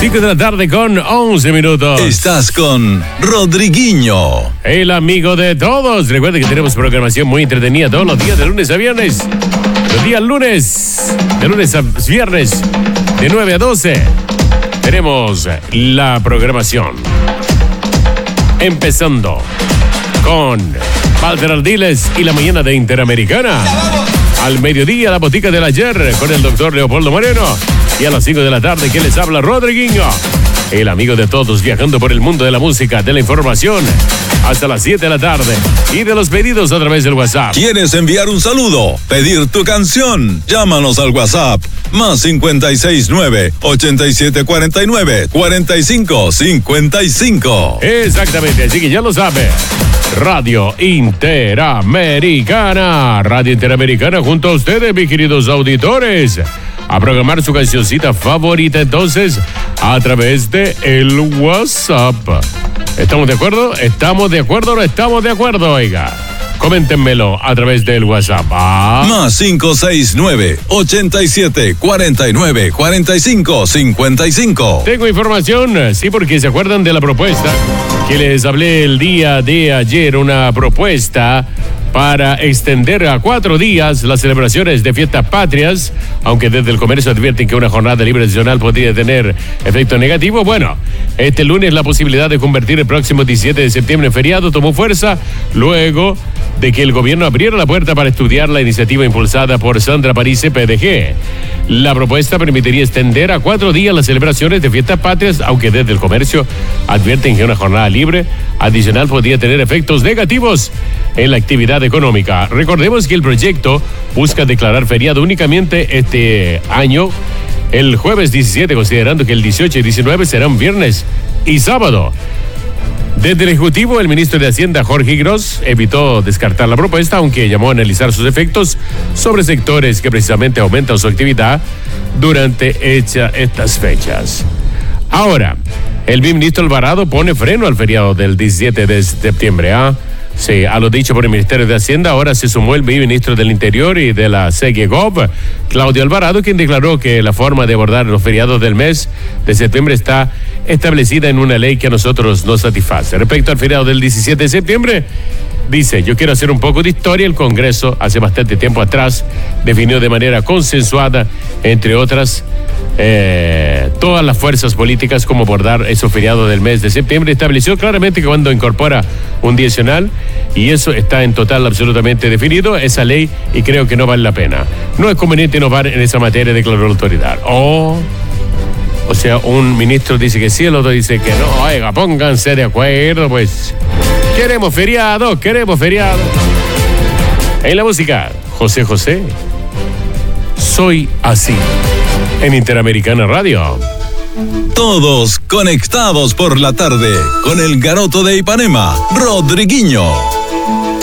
5 de la tarde con 11 minutos. Estás con Rodriguinho, el amigo de todos. Recuerden que tenemos programación muy entretenida todos los días, de lunes a viernes. Los días lunes, de lunes a viernes, de 9 a 12. Tenemos la programación. Empezando con Walter Ardiles y la mañana de Interamericana. Al mediodía, la botica del ayer con el doctor Leopoldo Moreno. Y a las 5 de la tarde, ¿quién les habla? Rodriguinho, el amigo de todos, viajando por el mundo de la música, de la información, hasta las 7 de la tarde. Y de los pedidos a través del WhatsApp. ¿Quieres enviar un saludo? ¿Pedir tu canción? Llámanos al WhatsApp. Más 569-8749-4555. Exactamente, así que ya lo sabe. Radio Interamericana. Radio Interamericana junto a ustedes, mis queridos auditores. A programar su cancioncita favorita entonces a través de el WhatsApp. ¿Estamos de acuerdo? ¿Estamos de acuerdo o no estamos de acuerdo? Oiga, coméntenmelo a través del WhatsApp. Más 569-8749-4555. Tengo información, sí, porque se acuerdan de la propuesta que les hablé el día de ayer, una propuesta para extender a 4 días las celebraciones de fiestas patrias, aunque desde el comercio advierten que una jornada libre adicional podría tener efecto negativo. Bueno, este lunes la posibilidad de convertir el próximo 17 de septiembre en feriado tomó fuerza luego de que el gobierno abriera la puerta para estudiar la iniciativa impulsada por Sandra Parise, PDG. La propuesta permitiría extender a 4 días las celebraciones de fiestas patrias, aunque desde el comercio advierten que una jornada libre adicional podría tener efectos negativos en la actividad económica. Recordemos que el proyecto busca declarar feriado únicamente este año el jueves 17, considerando que el 18 y 19 serán viernes y sábado. Desde el Ejecutivo, el ministro de Hacienda, Jorge Gross, evitó descartar la propuesta, aunque llamó a analizar sus efectos sobre sectores que precisamente aumentan su actividad durante estas fechas. Ahora, el ministro Alvarado pone freno al feriado del 17 de septiembre. Sí, a lo dicho por el Ministerio de Hacienda, ahora se sumó el ministro del Interior y de la CEGEGOV, Claudio Alvarado, quien declaró que la forma de abordar los feriados del mes de septiembre está establecida en una ley que a nosotros nos satisface. Respecto al feriado del 17 de septiembre, dice: yo quiero hacer un poco de historia. El Congreso, hace bastante tiempo atrás, definió de manera consensuada, entre otras, todas las fuerzas políticas, cómo abordar esos feriados del mes de septiembre. Estableció claramente que cuando incorpora un día adicional, y eso está en total absolutamente definido, esa ley, y creo que no vale la pena. No es conveniente innovar en esa materia, declaró la autoridad. O sea, un ministro dice que sí, el otro dice que no. Oiga, pónganse de acuerdo, pues. Queremos feriado. En la música, José José, Soy Así, en Interamericana Radio. Todos conectados por la tarde con el Garoto de Ipanema, Rodriguinho.